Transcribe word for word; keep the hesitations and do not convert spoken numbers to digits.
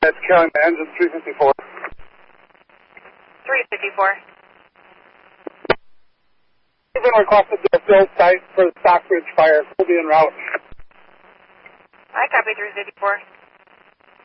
That's killing the engine three fifty-four. three fifty-four. We've been requested to fill site for the Stockbridge fire. We'll be en route. I copy three fifty-four.